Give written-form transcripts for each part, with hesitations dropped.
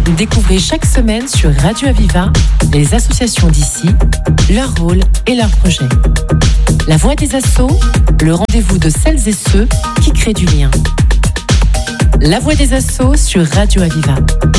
Découvrez chaque semaine sur Radio Aviva les associations d'ici, leur rôle et leurs projets. La Voix des Assos, le rendez-vous de celles et ceux qui créent du lien. La Voix des Assos sur Radio Aviva.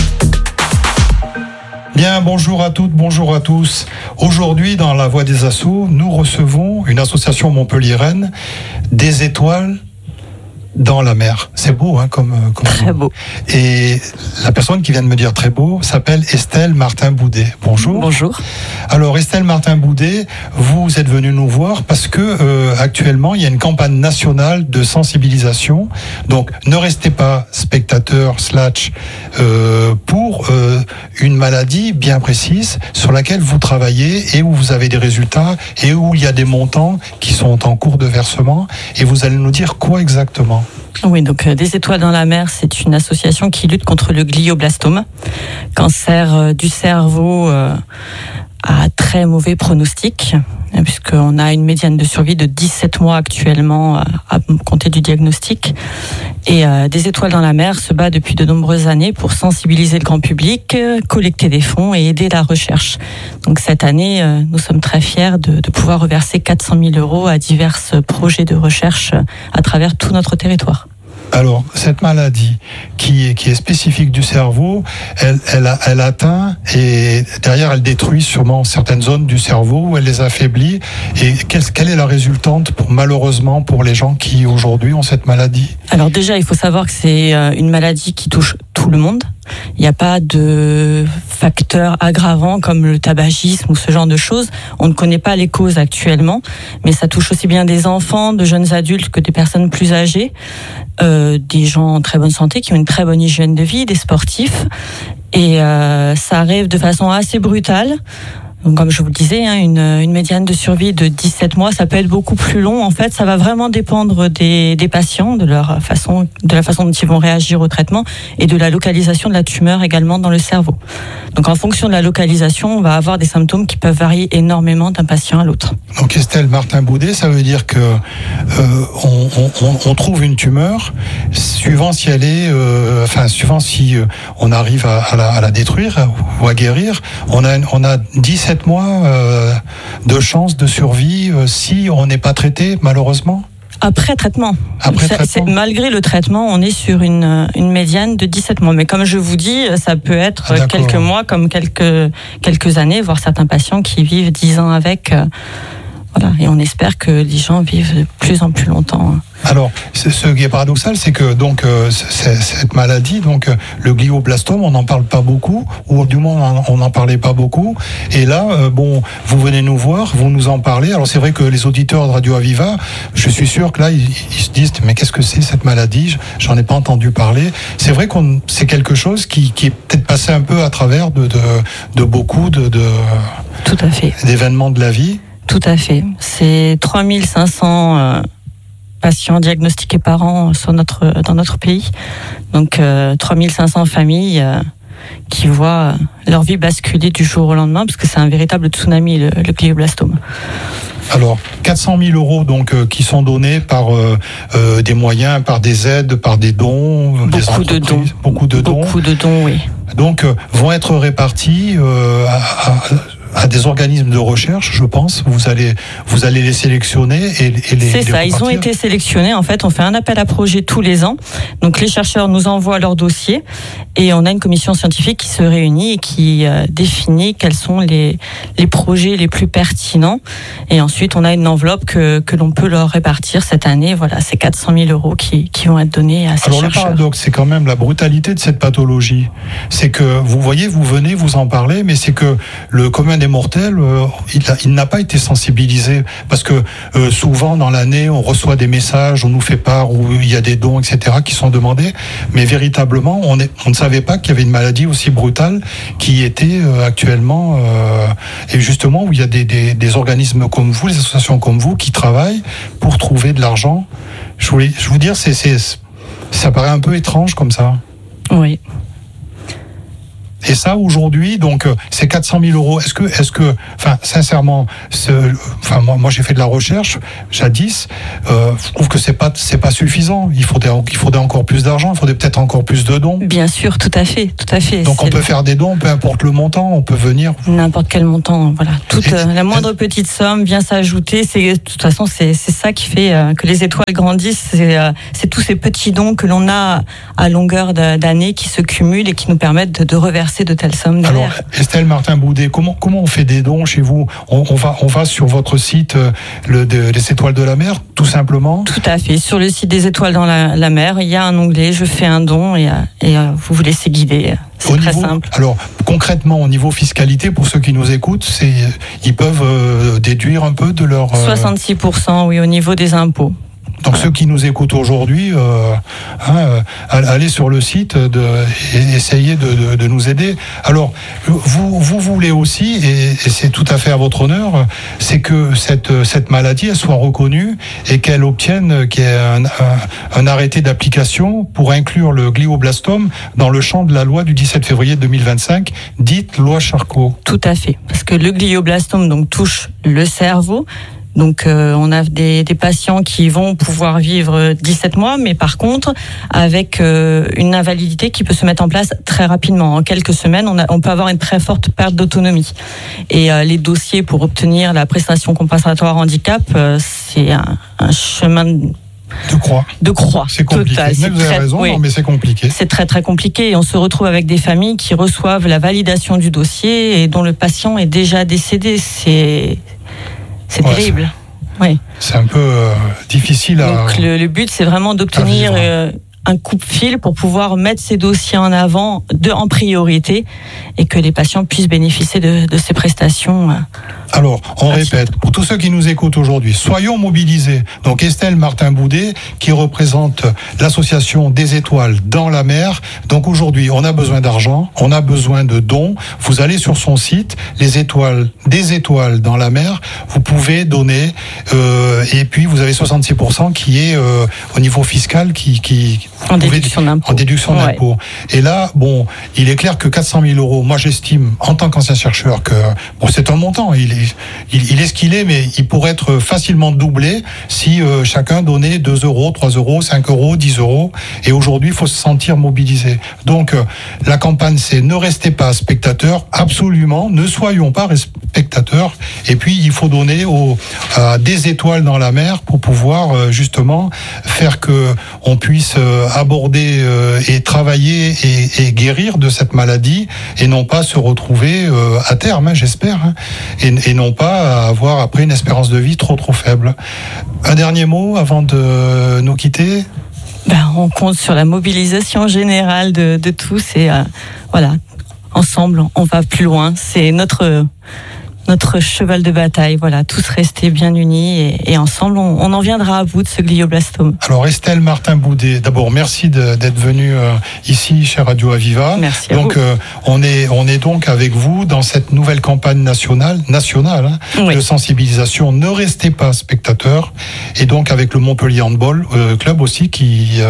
Bien, bonjour à toutes, bonjour à tous. Aujourd'hui, dans La Voix des Assos, nous recevons une association montpelliéraine, Des étoiles dans la mer. C'est beau, hein, comme très beau. Et la personne qui vient de me dire très beau s'appelle Estelle Martin-Boudet. Bonjour. Bonjour. Alors, Estelle Martin-Boudet, vous êtes venue nous voir parce que actuellement, il y a une campagne nationale de sensibilisation. Donc, ne restez pas spectateur / pour une maladie bien précise sur laquelle vous travaillez et où vous avez des résultats et où il y a des montants qui sont en cours de versement. Et vous allez nous dire quoi exactement ? Oui, donc Des étoiles dans la mer, c'est une association qui lutte contre le glioblastome, cancer du cerveau à très mauvais pronostic, puisqu'on a une médiane de survie de 17 mois actuellement à compter du diagnostic. Et Des étoiles dans la mer se bat depuis de nombreuses années pour sensibiliser le grand public, collecter des fonds et aider la recherche. Donc cette année, nous sommes très fiers de pouvoir reverser 400 000 € à divers projets de recherche à travers tout notre territoire. Alors, cette maladie qui est spécifique du cerveau, elle atteint et derrière elle détruit sûrement certaines zones du cerveau, elle les affaiblit. Et quelle est la résultante malheureusement pour les gens qui aujourd'hui ont cette maladie ? Alors déjà, il faut savoir que c'est une maladie qui touche tout le monde. Il n'y a pas de facteurs aggravants comme le tabagisme ou ce genre de choses. On ne connaît pas les causes actuellement, mais ça touche aussi bien des enfants, de jeunes adultes que des personnes plus âgées, des gens en très bonne santé qui ont une très bonne hygiène de vie, des sportifs. Et ça arrive de façon assez brutale. Donc, comme je vous le disais, une médiane de survie de 17 mois, ça peut être beaucoup plus long. En fait, ça va vraiment dépendre des patients, de la façon dont ils vont réagir au traitement et de la localisation de la tumeur également dans le cerveau. Donc, en fonction de la localisation, on va avoir des symptômes qui peuvent varier énormément d'un patient à l'autre. Donc, Estelle Martin-Boudet, ça veut dire que on trouve une tumeur, suivant si elle est, suivant si on arrive à la détruire ou à guérir, on a 17 mois de chance de survie si on n'est pas traité, malheureusement. Après traitement. Malgré le traitement, on est sur une médiane de 17 mois. Mais comme je vous dis, ça peut être quelques mois comme quelques années, voire certains patients qui vivent 10 ans avec. Voilà. Et on espère que les gens vivent de plus en plus longtemps. Alors, ce qui est paradoxal, c'est que donc cette maladie, donc le glioblastome, on n'en parle pas beaucoup, ou du moins on n'en parlait pas beaucoup. Et là, vous venez nous voir, vous nous en parlez. Alors c'est vrai que les auditeurs de Radio Aviva, je suis sûr que là ils se disent mais qu'est-ce que c'est cette maladie ? J'en ai pas entendu parler. C'est vrai c'est quelque chose qui est peut-être passé un peu à travers de beaucoup Tout à fait. d'événements de la vie. Tout à fait. C'est 3500 patients diagnostiqués par an dans notre pays. Donc 3500 familles qui voient leur vie basculer du jour au lendemain, parce que c'est un véritable tsunami, le glioblastome. Alors, 400 000 € donc qui sont donnés par des moyens, par des aides, par des dons, beaucoup de dons. Beaucoup de dons, oui. Donc, vont être répartis à des organismes de recherche, je pense. Vous allez les sélectionner et les C'est ça, répartir. Ils ont été sélectionnés. En fait, on fait un appel à projet tous les ans. Donc, les chercheurs nous envoient leur dossier et on a une commission scientifique qui se réunit et qui définit quels sont les projets les plus pertinents. Et ensuite, on a une enveloppe que l'on peut leur répartir cette année. Voilà, c'est 400 000 € qui vont être donnés à ces chercheurs. Alors, le paradoxe, c'est quand même la brutalité de cette pathologie. C'est que, vous voyez, vous venez, vous en parlez, mais c'est que le commun des mortels, il n'a pas été sensibilisé parce que souvent dans l'année on reçoit des messages, on nous fait part où il y a des dons, etc. qui sont demandés, mais véritablement on ne savait pas qu'il y avait une maladie aussi brutale qui était actuellement et justement où il y a des organismes comme vous, des associations comme vous qui travaillent pour trouver de l'argent. Je vous dire, ça paraît un peu étrange comme ça. Oui. Et ça, aujourd'hui, donc, c'est 400 000 euros. Est-ce que, enfin, sincèrement, moi, j'ai fait de la recherche, jadis, je trouve que c'est pas suffisant. Il faudrait encore plus d'argent, il faudrait peut-être encore plus de dons. Bien sûr, tout à fait. Donc, on peut faire des dons, peu importe le montant, on peut venir. N'importe quel montant, voilà. La moindre petite somme vient s'ajouter. De toute façon, c'est ça qui fait que les étoiles grandissent. C'est tous ces petits dons que l'on a à longueur d'année qui se cumulent et qui nous permettent de reverser de telles sommes derrière. Alors, Estelle Martin-Boudet, comment on fait des dons chez vous? On va sur votre site les Étoiles de la Mer, tout simplement? Tout à fait. Sur le site des Étoiles dans la Mer, il y a un onglet « Je fais un don » et vous vous laissez guider. C'est très simple. Alors, concrètement, au niveau fiscalité, pour ceux qui nous écoutent, ils peuvent déduire un peu de leur... 66%, oui, au niveau des impôts. Donc ceux qui nous écoutent aujourd'hui, allez sur le site et essayez de nous aider. Alors, vous voulez aussi, et c'est tout à fait à votre honneur, c'est que cette maladie elle soit reconnue et qu'elle obtienne qu'il y ait un arrêté d'application pour inclure le glioblastome dans le champ de la loi du 17 février 2025, dite loi Charcot. Tout à fait, parce que le glioblastome donc touche le cerveau. Donc on a des patients qui vont pouvoir vivre 17 mois, mais par contre avec une invalidité qui peut se mettre en place très rapidement. En quelques semaines, on peut avoir une très forte perte d'autonomie. Et les dossiers pour obtenir la prestation compensatoire handicap, c'est un chemin de croix. C'est compliqué. Total. Vous avez raison, oui. Non, mais c'est compliqué. C'est très très compliqué et on se retrouve avec des familles qui reçoivent la validation du dossier et dont le patient est déjà décédé. C'est terrible. Oui. C'est un peu difficile à... Donc le but, c'est vraiment d'obtenir un coupe-fil pour pouvoir mettre ces dossiers en avant en priorité et que les patients puissent bénéficier de ces prestations. Alors, on répète, pour tous ceux qui nous écoutent aujourd'hui, soyons mobilisés. Donc Estelle Martin-Boudet, qui représente l'association des Étoiles dans la Mer. Donc aujourd'hui, on a besoin d'argent, on a besoin de dons. Vous allez sur son site, des Étoiles dans la Mer. Vous pouvez donner, et puis vous avez 66% qui est au niveau fiscal en déduction d'impôt. En déduction d'impôt. Et là, bon, il est clair que 400 000 euros, moi j'estime, en tant qu'ancien chercheur, que c'est un montant. Il est ce qu'il est, mais il pourrait être facilement doublé si chacun donnait 2 euros, 3 euros, 5 euros, 10 euros. Et aujourd'hui, il faut se sentir mobilisé. Donc, la campagne, c'est ne restez pas spectateurs, absolument, ne soyons pas spectateurs. Et puis, il faut donner à des Étoiles dans la Mer pour pouvoir justement faire que on puisse aborder et travailler et guérir de cette maladie et non pas se retrouver à terme, j'espère, et non pas avoir après une espérance de vie trop faible. Un dernier mot avant de nous quitter? On compte sur la mobilisation générale de tous et voilà, ensemble on va plus loin. C'est notre cheval de bataille, voilà, tous rester bien unis et ensemble, on en viendra à bout de ce glioblastome. Alors Estelle Martin-Boudet, d'abord merci d'être venue ici chez Radio Aviva. Merci à donc, vous. On est donc avec vous dans cette nouvelle campagne nationale oui, de sensibilisation. Ne restez pas spectateurs. Et donc avec le Montpellier Handball Club aussi qui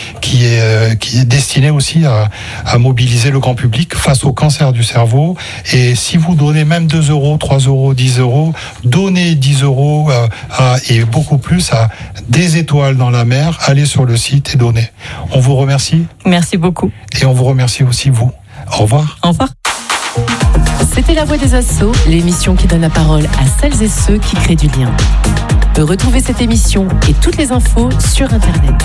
est destiné aussi à mobiliser le grand public face au cancer du cerveau. Et si vous donnez même 2 euros, 3 euros, 10 euros, donnez 10 euros et beaucoup plus à des Étoiles dans la Mer. Allez sur le site et donnez. On vous remercie. Merci beaucoup. Et on vous remercie aussi vous. Au revoir. Au revoir. C'était La Voix des Assos, l'émission qui donne la parole à celles et ceux qui créent du lien. Retrouvez cette émission et toutes les infos sur Internet.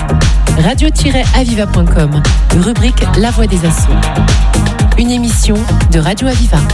radio-aviva.com, rubrique La Voix des Assos. Une émission de Radio Aviva.